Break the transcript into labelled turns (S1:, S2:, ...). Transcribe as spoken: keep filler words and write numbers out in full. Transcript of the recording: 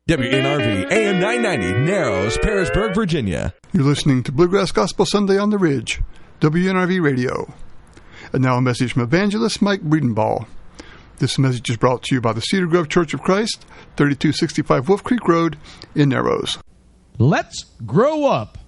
S1: W N R V, A M nine ninety, Narrows, Parisburg, Virginia.
S2: You're listening to Bluegrass Gospel Sunday on the Ridge, W N R V Radio. And now a message from Evangelist Mike Breedenball. This message is brought to you by the Cedar Grove Church of Christ, thirty-two sixty-five Wolf Creek Road in Narrows.
S3: Let's grow up.